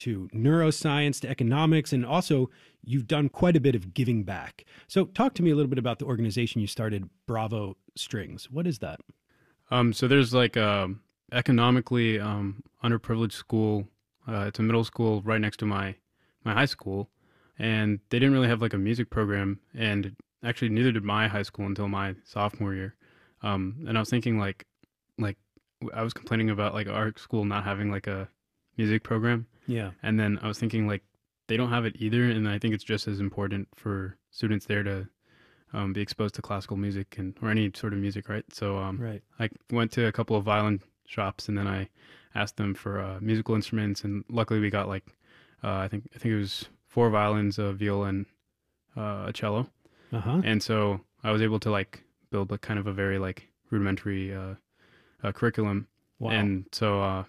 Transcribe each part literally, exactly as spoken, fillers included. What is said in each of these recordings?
to neuroscience, to economics, and also you've done quite a bit of giving back. So talk to me a little bit about the organization you started, Bravo Strings. What is that? Um, so there's like a economically um, underprivileged school. Uh, it's a middle school right next to my, my high school. And they didn't really have like a music program. And actually neither did my high school until my sophomore year. Um, and I was thinking like, like I was complaining about like our school not having like a music program. Yeah. And then I was thinking like they don't have it either. And I think it's just as important for students there to um, be exposed to classical music and or any sort of music, right? So um, Right. I went to a couple of violin shops and then I asked them for uh, musical instruments. And luckily we got like, uh, I think I think it was four violins, a viola, and uh, a cello. Uh-huh. And so I was able to like build like kind of a very like rudimentary uh, uh, curriculum. Wow. And so uh,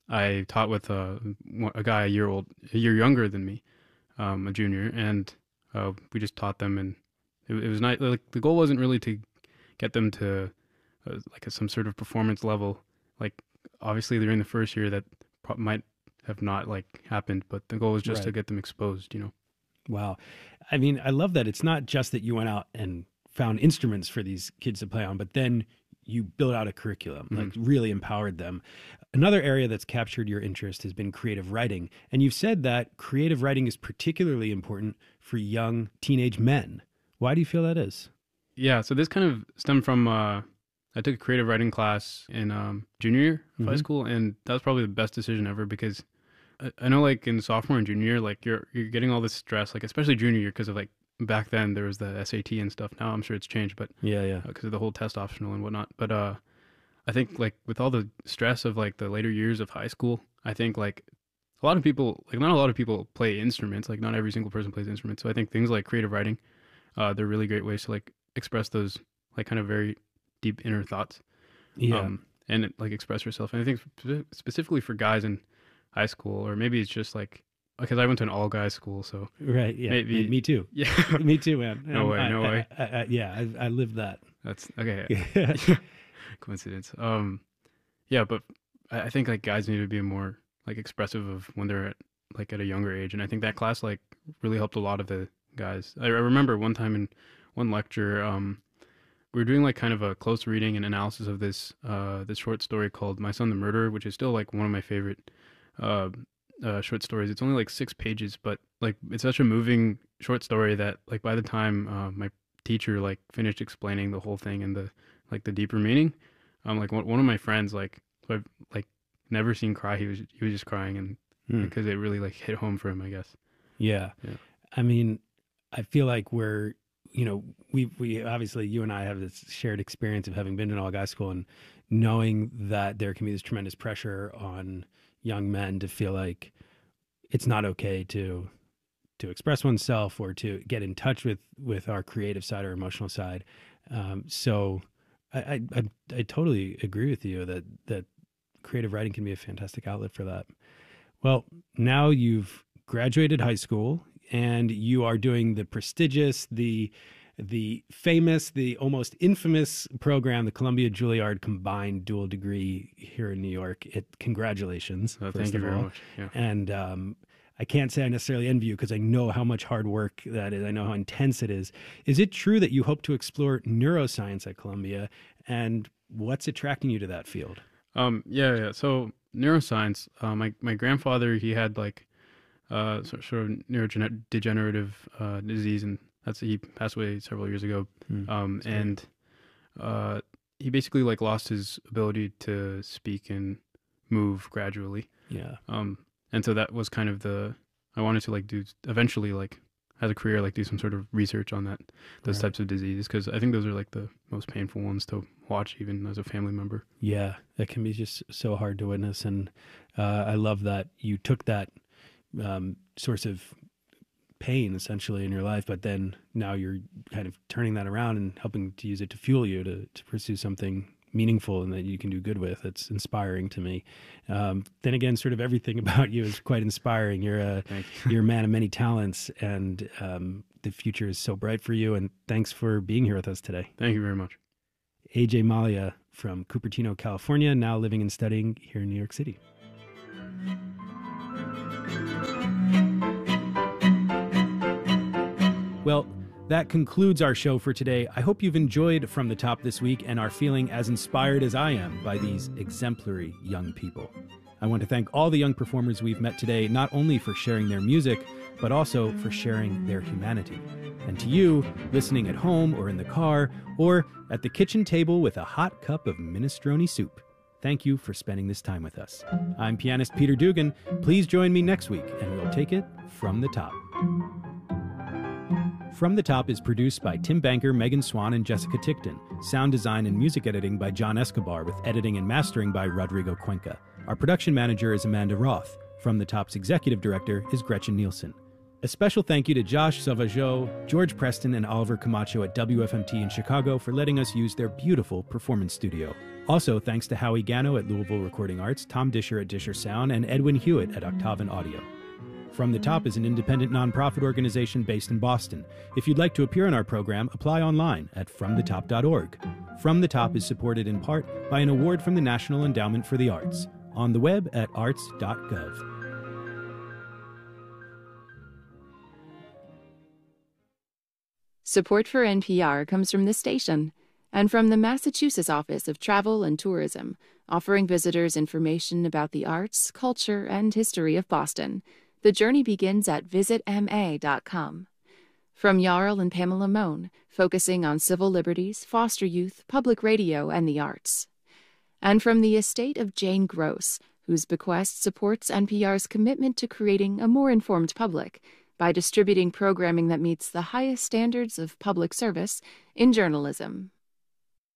I taught with a, a guy a year old, a year younger than me, um, a junior, and uh, we just taught them. And it, it was not like the goal wasn't really to get them to uh, like a, some sort of performance level. Like obviously during the first year that pro- might have not like happened, but the goal was just Right. to get them exposed, you know. Wow. I mean, I love that it's not just that you went out and found instruments for these kids to play on, but then you built out a curriculum, Mhm. like really empowered them. Another area that's captured your interest has been creative writing. And you've said that creative writing is particularly important for young teenage men. Why do you feel that is? Yeah, so this kind of stemmed from uh, I took a creative writing class in um, junior year of high Mhm. school, and that was probably the best decision ever because I, I know like in sophomore and junior year, like you're you're getting all this stress, like especially junior year because of like back then there was the S A T and stuff. Now I'm sure it's changed, but Yeah, yeah. because of the whole test optional and whatnot. But uh, I think like with all the stress of like the later years of high school, I think like a lot of people, like not a lot of people play instruments. Like not every single person plays instruments. So I think things like creative writing, uh, they're really great ways to like express those like kind of very deep inner thoughts. Yeah. Um, and like express yourself. And I think spe- specifically for guys in high school, or maybe it's just like because I went to an all guys school, so Right. Yeah. maybe- Me, me too. yeah, Me too, man. No Um, way, I- no I- way. I, I, yeah, I, I lived that. that's okay. Yeah. Coincidence. Um, yeah, but I, I think like guys need to be more like expressive of when they're at, like at a younger age, and I think that class like really helped a lot of the guys. I, I remember one time in one lecture, um, we were doing like kind of a close reading and analysis of this uh this short story called My Son the Murderer, which is still like one of my favorite uh, uh short stories. It's only like six pages, but like it's such a moving short story that like by the time uh, my teacher like finished explaining the whole thing and the like the deeper meaning, um like one, one of my friends like who I've like never seen cry, he was he was just crying, and Hmm. because it really like hit home for him, I guess. Yeah. Yeah. I mean, I feel like we're, you know, we, we obviously, you and I have this shared experience of having been in all guys school and knowing that there can be this tremendous pressure on young men to feel like it's not okay to, to express oneself or to get in touch with, with our creative side or emotional side. Um, so I, I, I, I totally agree with you that, that creative writing can be a fantastic outlet for that. Well, now you've graduated high school and you are doing the prestigious, the the famous, the almost infamous program, the Columbia Juilliard combined dual degree here in New York. It, congratulations. So first thank you of very all. much. Yeah. And um, I can't say I necessarily envy you because I know how much hard work that is. I know how intense it is. Is it true that you hope to explore neuroscience at Columbia? And what's attracting you to that field? Um, yeah, yeah. So neuroscience, uh, my, my grandfather, he had like, uh, sort, sort of neurodegenerative, uh, disease, and that's, he passed away several years ago. Hmm. Um, Sorry. and, uh, he basically like lost his ability to speak and move gradually. Yeah. Um, and so that was kind of the, I wanted to like do eventually like as a career, like do some sort of research on that, those Right. types of diseases. Cause I think those are like the most painful ones to watch even as a family member. Yeah, that can be just so hard to witness. And uh, I love that you took that um, source of pain essentially in your life, but then now you're kind of turning that around and helping to use it to fuel you to, to pursue something meaningful and that you can do good with. It's inspiring to me. Um, then again, sort of everything about you is quite inspiring. You're a, Thank you. you're a man of many talents, and um, the future is so bright for you. And thanks for being here with us today. Thank you very much. A J Malia from Cupertino, California, now living and studying here in New York City. Well, that concludes our show for today. I hope you've enjoyed From the Top this week and are feeling as inspired as I am by these exemplary young people. I want to thank all the young performers we've met today, not only for sharing their music, but also for sharing their humanity. And to you, listening at home or in the car, or at the kitchen table with a hot cup of minestrone soup, thank you for spending this time with us. I'm pianist Peter Dugan. Please join me next week, and we'll take it from the top. From the Top is produced by Tim Banker, Megan Swan, and Jessica Tickton. Sound design and music editing by John Escobar, with editing and mastering by Rodrigo Cuenca. Our production manager is Amanda Roth. From the Top's executive director is Gretchen Nielsen. A special thank you to Josh Sauvageau, George Preston, and Oliver Camacho at W F M T in Chicago for letting us use their beautiful performance studio. Also, thanks to Howie Gano at Louisville Recording Arts, Tom Disher at Disher Sound, and Edwin Hewitt at Octavan Audio. From the Top is an independent nonprofit organization based in Boston. If you'd like to appear on our program, apply online at from the top dot org. From the Top is supported in part by an award from the National Endowment for the Arts. On the web at arts dot gov. Support for N P R comes from this station and from the Massachusetts Office of Travel and Tourism, offering visitors information about the arts, culture, and history of Boston. The journey begins at visit m a dot com. From Jarl and Pamela Mohn, focusing on civil liberties, foster youth, public radio, and the arts. And from the estate of Jane Gross, whose bequest supports N P R's commitment to creating a more informed public by distributing programming that meets the highest standards of public service in journalism.